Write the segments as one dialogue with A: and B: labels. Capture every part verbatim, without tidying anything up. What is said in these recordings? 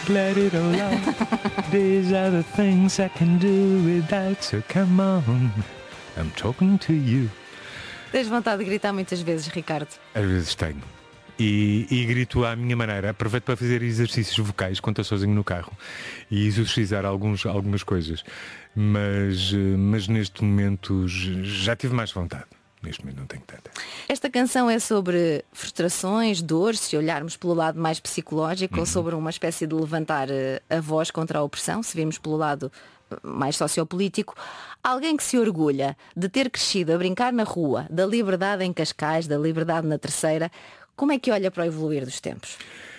A: let it all out. These are the things I can do without, so come on, I'm talking to you.
B: Tens vontade de gritar muitas vezes, Ricardo?
A: Às vezes tenho. E, e grito à minha maneira. Aproveito para fazer exercícios vocais quando estou sozinho no carro e exercizar alguns, algumas coisas. Mas, mas neste momento já tive mais vontade. Neste momento não tenho tanta.
B: Esta canção é sobre frustrações, dores, se olharmos pelo lado mais psicológico, uhum. ou sobre uma espécie de levantar a voz contra a opressão, se virmos pelo lado mais sociopolítico. Alguém que se orgulha de ter crescido a brincar na rua, da liberdade em Cascais, da liberdade na Terceira, como é que olha para o evoluir dos tempos?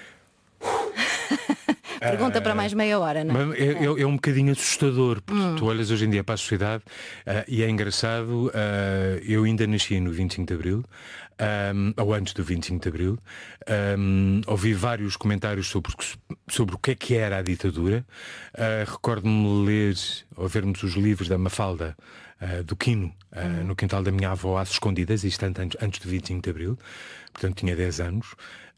B: Pergunta uh, para mais meia hora, não é?
A: É, é, é um bocadinho assustador, porque hum. tu olhas hoje em dia para a sociedade uh, e é engraçado, uh, eu ainda nasci no vinte e cinco de Abril, um, ou antes do vinte e cinco de Abril, um, ouvi vários comentários sobre, sobre o que é que era a ditadura. Uh, recordo-me ler, ou vermos os livros da Mafalda, uh, do Quino, uh, hum. no quintal da minha avó, às escondidas, isto antes, antes do vinte e cinco de Abril, portanto tinha dez anos.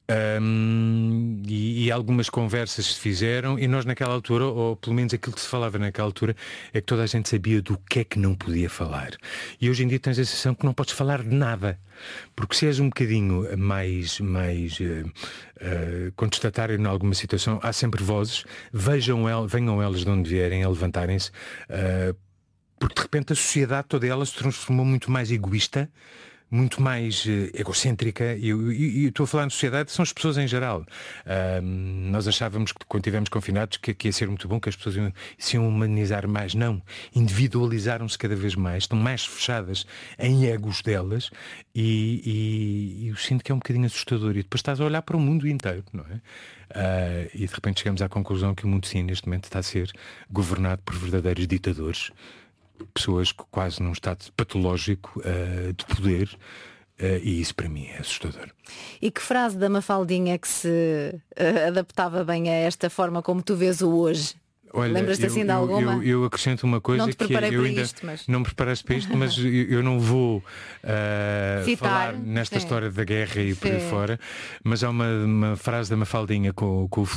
A: Um, e, e algumas conversas se fizeram e nós naquela altura, ou pelo menos aquilo que se falava naquela altura, é que toda a gente sabia do que é que não podia falar. E hoje em dia tens a sensação que não podes falar de nada, porque se és um bocadinho mais, mais uh, uh, contestatário em alguma situação, há sempre vozes, vejam el, venham elas de onde vierem a levantarem-se, uh, porque de repente a sociedade toda ela se transformou muito mais egoísta, muito mais uh, egocêntrica, e eu estou a falar na sociedade, são as pessoas em geral. Uh, nós achávamos que quando estivemos confinados que, que ia ser muito bom, que as pessoas iam, se iam humanizar mais. Não, individualizaram-se cada vez mais, estão mais fechadas em egos delas, e, e, e eu sinto que é um bocadinho assustador. E depois estás a olhar para o mundo inteiro, não é? Uh, e de repente chegamos à conclusão que o mundo, sim, neste momento está a ser governado por verdadeiros ditadores, pessoas quase num estado patológico uh, de poder, uh, e isso para mim é assustador.
B: E que frase da Mafaldinha é que se uh, adaptava bem a esta forma como tu vês o hoje? Lembras-te assim de alguma?
A: Eu, eu acrescento uma coisa,
B: não te
A: que é, eu ainda
B: isto, mas...
A: não me preparaste para isto, mas eu, eu não vou uh, falar nesta
B: sim.
A: história da guerra e por aí
B: sim.
A: fora, mas há uma, uma frase da Mafaldinha com, com o